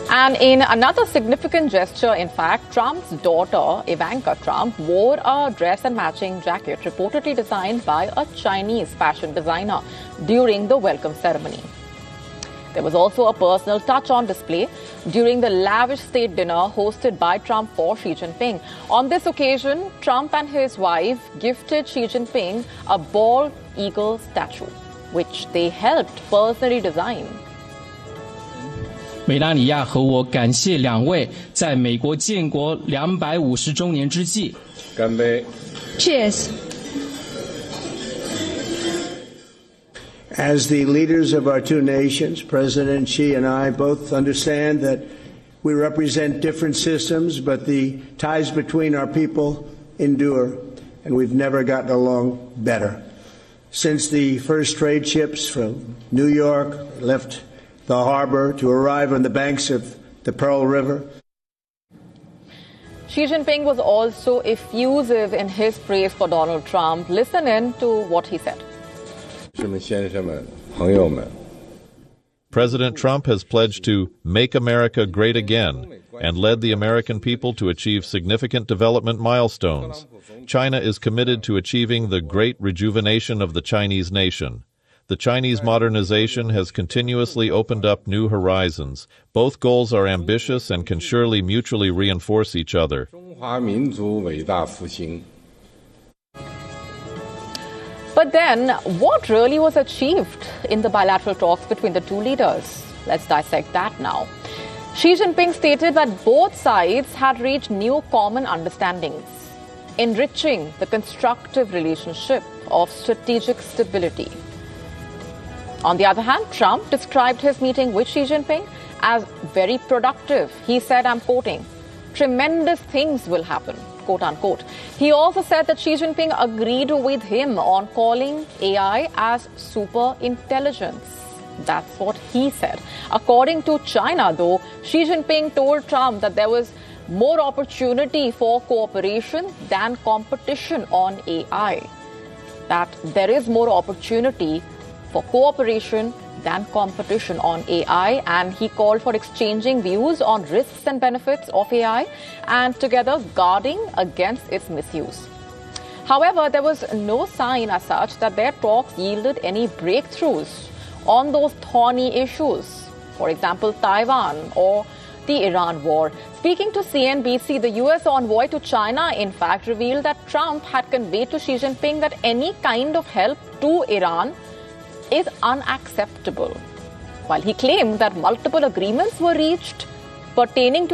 And in another significant gesture, in fact, Trump's daughter, Ivanka Trump, wore a dress and matching jacket reportedly designed by a Chinese fashion designer during the welcome ceremony. There was also a personal touch on display during the lavish state dinner hosted by Trump for Xi Jinping. On this occasion, Trump and his wife gifted Xi Jinping a bald eagle statue, which they helped personally design. 梅拉尼亚和我感谢两位在美国建国250周年之际。 干杯 Cheers. As the leaders of our two nations, President Xi and I both understand that we represent different systems, but the ties between our people endure, and we've never gotten along better. Since the first trade ships from New York left the harbor to arrive on the banks of the Pearl River. Xi Jinping was also effusive in his praise for Donald Trump. Listen in to what he said. President Trump has pledged to make America great again and led the American people to achieve significant development milestones. China is committed to achieving the great rejuvenation of the Chinese nation. The Chinese modernization has continuously opened up new horizons. Both goals are ambitious and can surely mutually reinforce each other. But then, what really was achieved in the bilateral talks between the two leaders? Let's dissect that now. Xi Jinping stated that both sides had reached new common understandings, enriching the constructive relationship of strategic stability. On the other hand, Trump described his meeting with Xi Jinping as very productive. He said, I'm quoting, "Tremendous things will happen," quote unquote. He also said that Xi Jinping agreed with him on calling AI as super intelligence. That's what he said. According to China, though, Xi Jinping told Trump that there was more opportunity for cooperation than competition on AI. That there is more opportunity for cooperation than competition on AI, and he called for exchanging views on risks and benefits of AI and together guarding against its misuse. However, there was no sign as such that their talks yielded any breakthroughs on those thorny issues, for example, Taiwan or the Iran war. Speaking to CNBC, the US envoy to China, in fact, revealed that Trump had conveyed to Xi Jinping that any kind of help to Iran is unacceptable, while he claimed that multiple agreements were reached pertaining to